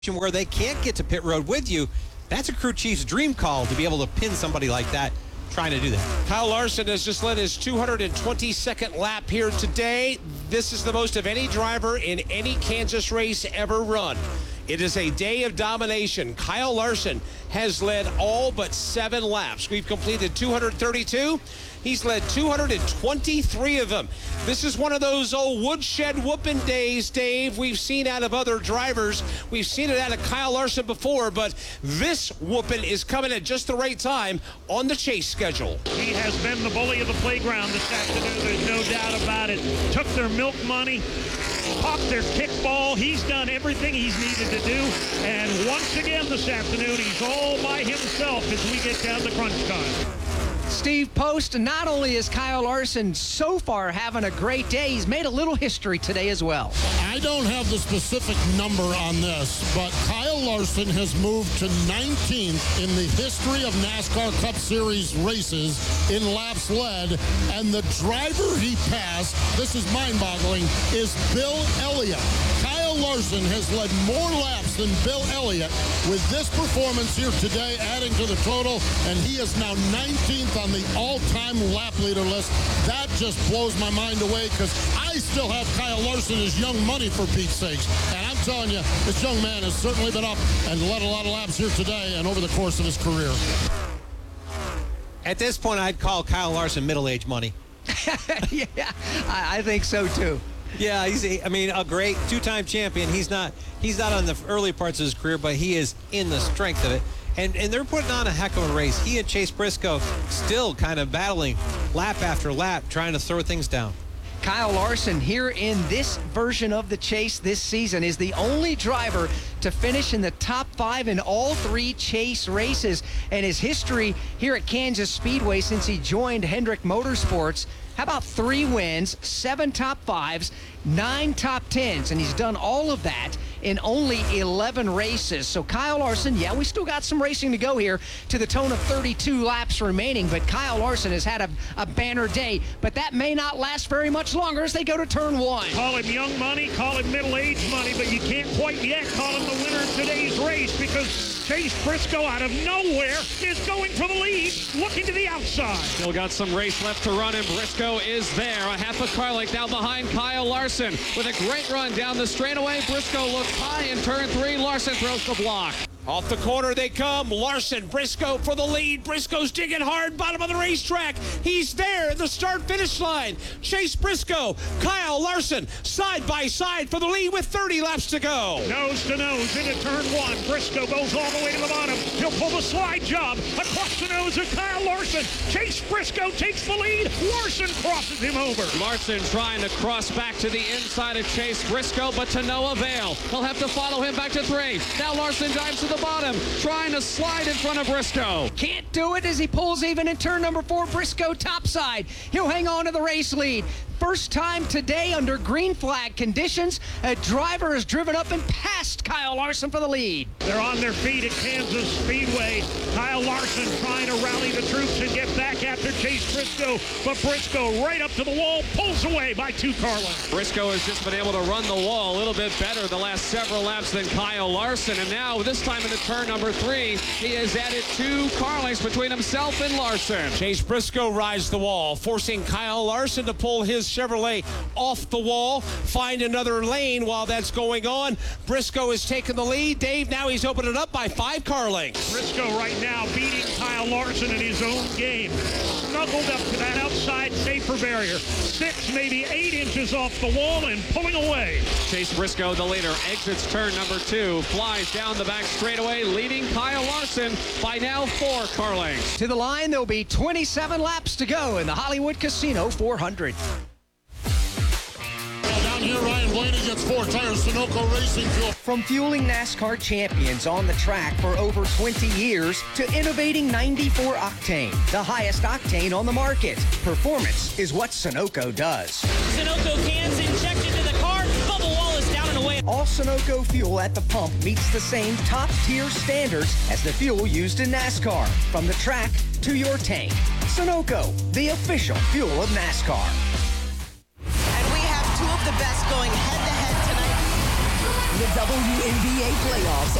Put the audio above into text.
where they can't get to pit road with you. That's a crew chief's dream call to be able to pin somebody like that trying to do that. Kyle Larson has just led his 222nd lap here today. This is the most of any driver in any Kansas race ever run. It is a day of domination. Kyle Larson has led all but 7 laps. We've completed 232. He's led 223 of them. This is one of those old woodshed whooping days, Dave, we've seen out of other drivers. We've seen it out of Kyle Larson before, but this whooping is coming at just the right time on the chase schedule. He has been the bully of the playground this afternoon. There's no doubt about it. Took their milk money, popped their kickball. He's done everything he's needed to do. And once again this afternoon, he's all by himself as we get down to crunch time. Steve Post, not only is Kyle Larson so far having a great day, he's made a little history today as well. I don't have the specific number on this, but Kyle Larson has moved to 19th in the history of NASCAR Cup Series races in laps led, and the driver he passed, this is mind-boggling, is Bill Elliott. Kyle Larson has led more laps than Bill Elliott with this performance here today, adding to the total, and he is now 19th on the all-time lap leader list. That just blows my mind away because I still have Kyle Larson as young money, for Pete's sakes. And I'm telling you, this young man has certainly been up and led a lot of laps here today and over the course of his career. At this point, I'd call Kyle Larson middle-aged money. Yeah, I think so too. Yeah, he's a great two-time champion. He's not on the early parts of his career, but he is in the strength of it. And they're putting on a heck of a race. He and Chase Briscoe still kind of battling lap after lap, trying to throw things down. Kyle Larson here in this version of the chase this season is the only driver to finish in the top 5 in all 3 chase races. And his history here at Kansas Speedway since he joined Hendrick Motorsports, how about 3 wins, 7 top 5s, 9 top 10s, and he's done all of that in only 11 races. So Kyle Larson, yeah, we still got some racing to go here to the tone of 32 laps remaining, but Kyle Larson has had a banner day, but that may not last very much longer as they go to turn 1. Call him young money, call him middle-aged money, but you can't quite yet call him the winner of today's race because Chase Briscoe out of nowhere is going for the lead, looking to the outside. Still got some race left to run, and Briscoe is there. A half a car length down behind Kyle Larson with a great run down the straightaway. Briscoe looks high in turn 3. Larson throws the block. Off the corner they come. Larson, Briscoe for the lead. Briscoe's digging hard, bottom of the racetrack. He's there at the start-finish line. Chase Briscoe, Kyle Larson, side by side for the lead with 30 laps to go. Nose to nose into turn 1. Briscoe goes all the way to the bottom. He'll pull the slide job across the nose of Kyle Larson. Chase Briscoe takes the lead. Larson crosses him over. Larson trying to cross back to the inside of Chase Briscoe, but to no avail. He'll have to follow him back to 3. Now Larson dives to the bottom, trying to slide in front of Briscoe. Can't do it as he pulls even in turn number 4. Briscoe topside. He'll hang on to the race lead. First time today under green flag conditions, a driver has driven up and passed Kyle Larson for the lead. They're on their feet at Kansas Speedway. Kyle Larson trying to rally the troops and get back after Chase Briscoe, but Briscoe right up to the wall, pulls away by 2 car lengths. Briscoe has just been able to run the wall a little bit better the last several laps than Kyle Larson, and now this time in the turn number 3, he has added 2 car lengths between himself and Larson. Chase Briscoe rides the wall, forcing Kyle Larson to pull his Chevrolet off the wall, find another lane while that's going on. Briscoe is taking the lead. Dave, now he's opened it up by 5 car lengths. Briscoe right now beating Kyle Larson in his own game. Snuggled up to that outside safer barrier. 6, maybe 8 inches off the wall and pulling away. Chase Briscoe, the leader, exits turn number 2, flies down the back straightaway, leading Kyle Larson by now 4 car lengths. To the line, there'll be 27 laps to go in the Hollywood Casino 400. Down here, Ryan Blaney gets 4 tires, Sunoco Racing Fuel. From fueling NASCAR champions on the track for over 20 years to innovating 94 octane, the highest octane on the market. Performance is what Sunoco does. Sunoco cans injected into the car. Bubble wall is down and away. All Sunoco fuel at the pump meets the same top-tier standards as the fuel used in NASCAR. From the track to your tank. Sunoco, the official fuel of NASCAR. And we have 2 of the best going head-to-head tonight. The WNBA playoffs